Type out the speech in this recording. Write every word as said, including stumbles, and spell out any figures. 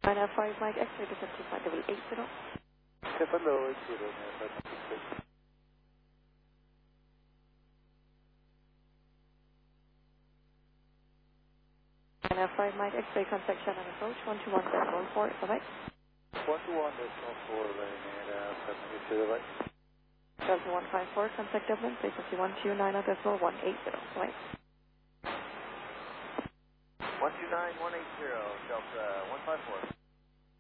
nine F five Mike X-ray descent to flight level eight zero. seven level eight zero, nine five six six. nine F five Mike X-ray contact Shannon approach one two one decimal four, bye-bye. one two one decimal four, landing at uh, seven eight zero, right? Delta one five four, contact Dublin, frequency one two nine decimal one eight zero, bye-bye. one two nine one eight zero, Delta one five four.